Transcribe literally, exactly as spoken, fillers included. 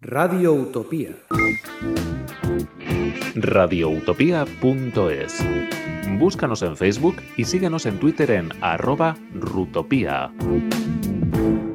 Radio Utopía. radioutopía punto es. Búscanos en Facebook y síguenos en Twitter en arroba rutopía.